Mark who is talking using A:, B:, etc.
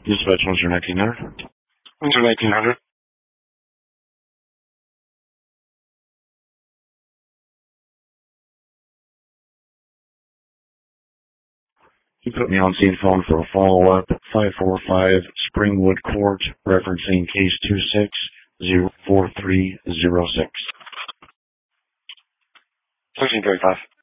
A: Dispatch 1900.
B: 1900.
A: You put me on scene phone for a follow-up, 545 Springwood Court, referencing case 26-04306.
B: 1335.